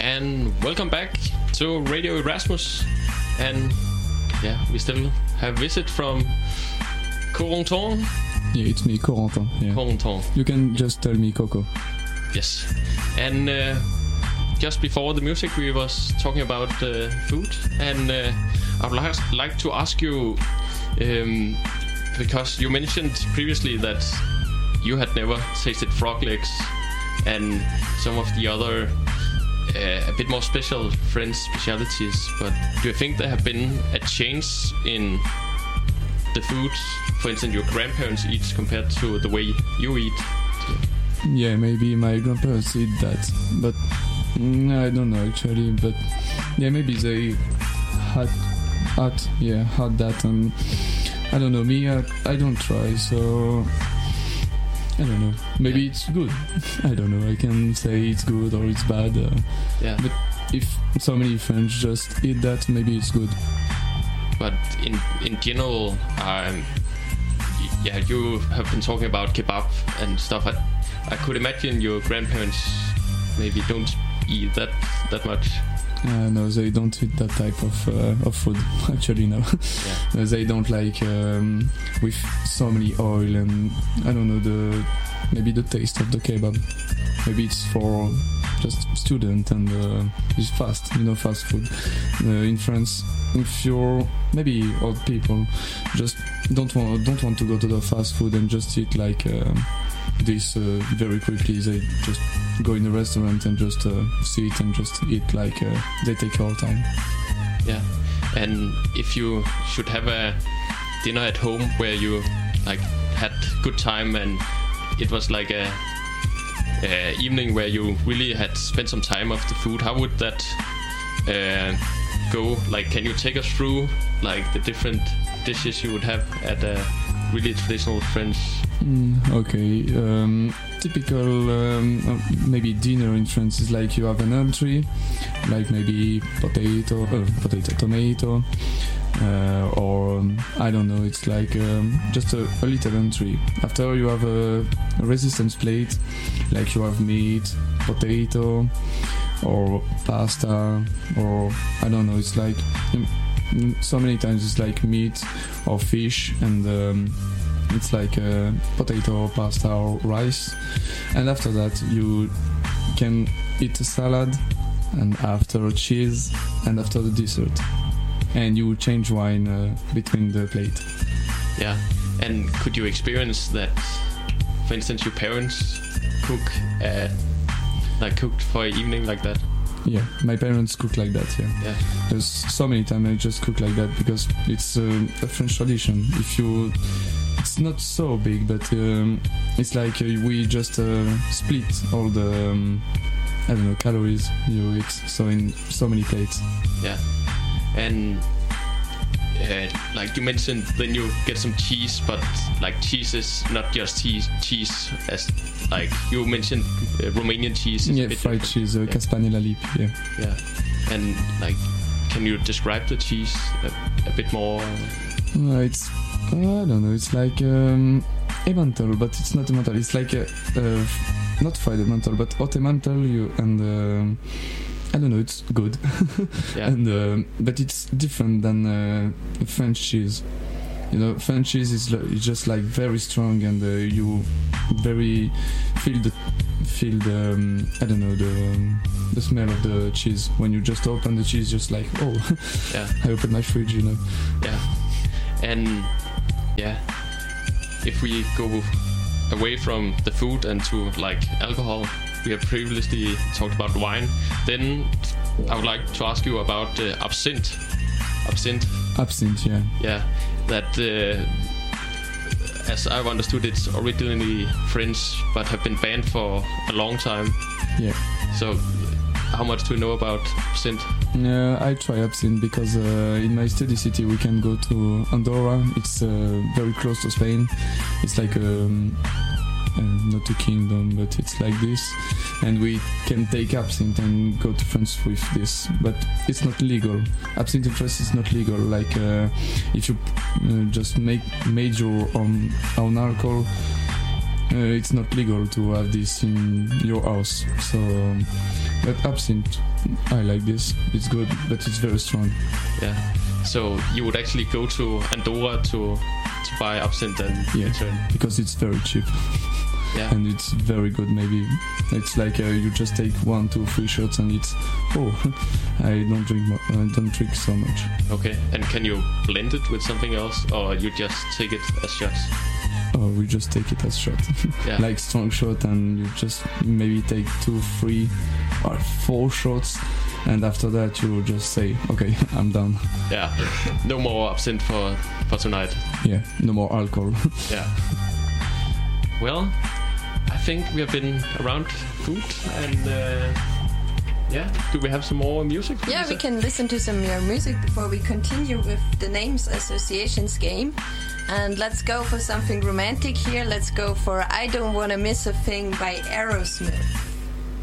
and welcome back to Radio Erasmus. And yeah, we still have visit from Corentin. Yeah, it's me, Corentin. Yeah. Corentin. You can just tell me Coco. Yes. And just before the music, we was talking about food, and I would like to ask you, because you mentioned previously that you had never tasted frog legs and some of the other a bit more special French specialities, but do you think there have been a change in the food, for instance, your grandparents eat compared to the way you eat? Yeah, maybe my grandparents eat that, but I don't know actually. But yeah, maybe they had that, and I don't know. Me, I don't try, so I don't know. Maybe it's good. I don't know. I can say it's good or it's bad. But if so many French just eat that, maybe it's good. But in general, you have been talking about kebab and stuff. I could imagine your grandparents maybe don't eat that much. No, they don't eat that type of food. Actually, no. Yeah. They don't like with so many oil, and I don't know maybe the taste of the kebab. Maybe it's for just student and it's fast food. In France, if you're maybe old people, just don't want to go to the fast food and just eat like this very quickly. They just go in a restaurant and just sit and just eat like they take your time. Yeah, and if you should have a dinner at home where you like had good time and it was like a evening where you really had spent some time of the food, how would that go? Like, can you take us through like the different dishes you would have at a really traditional French? Okay, typical maybe dinner in France is like you have an entree, like maybe potato, tomato, or I don't know, it's like just a little entree. After you have a resistance plate, like you have meat, potato, or pasta, or I don't know, it's like so many times it's like meat or fish, and it's like potato, pasta, or rice. And after that you can eat a salad, and after cheese, and after the dessert, and you change wine between the plate. Yeah. And could you experience that, for instance, your parents cooked for an evening like that? Yeah, my parents cook like that, yeah. There's so many times I just cook like that because it's a French tradition. It's not so big, but it's like we just split all the calories you eat, so in so many plates. Yeah. And like you mentioned, then you get some cheese, but like cheese is not just cheese as like you mentioned Romanian cheese. Yeah, fried cheese, Caspanella lip. Yeah. And like, can you describe the cheese a bit more? It's I don't know. It's like Emmental, but it's not Emmental. It's like not fried Emmental, but hot Emmental. And I don't know. It's good. Yeah. And but it's different than French cheese. French cheese is just like very strong, and you very feel the I don't know, the smell of the cheese when you just open the cheese. Just like, oh, yeah. I opened my fridge. Yeah. And yeah, if we go away from the food and to like alcohol, we have previously talked about wine. Then I would like to ask you about absinthe. Absinthe, yeah. Yeah, that as I've understood, it's originally French, but have been banned for a long time. Yeah. So, how much do you know about absinthe? I try absinthe because in my study city we can go to Andorra. It's very close to Spain. It's like not a kingdom, but it's like this, and we can take absinthe and go to France with this, but it's not legal. Absinthe in France is not legal. Like if you just make major on alcohol, it's not legal to have this in your house. So But absinthe, I like this. It's good, but it's very strong. Yeah. So you would actually go to Andorra to buy absinthe and return? Because it's very cheap. Yeah. And it's very good. Maybe it's like you just take 1, 2, 3 shots and it's I don't drink so much. Okay. And can you blend it with something else, or you just take it as shots? Oh, we just take it as shot. Yeah. Like strong shot, and you just maybe take 2, 3 or 4 shots, and after that you just say, okay, I'm done. Yeah. No more absinthe for tonight. Yeah. No more alcohol. Yeah. Well, I think we have been around food, and do we have some more music? Yeah, we can listen to some more music before we continue with the Names Associations game. And let's go for something romantic here. Let's go for I Don't Wanna Miss a Thing by Aerosmith.